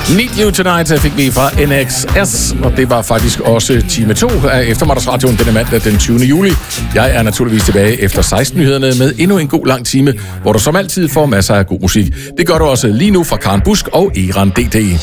Need You Tonight fik vi fra NXS, og det var faktisk også time 2 af Eftermiddagsradioen denne mandag den 20. juli. Jeg er naturligvis tilbage efter 16-nyhederne med endnu en god lang time, hvor du som altid får masser af god musik. Det gør du også lige nu fra Karen Busk og Eran DD.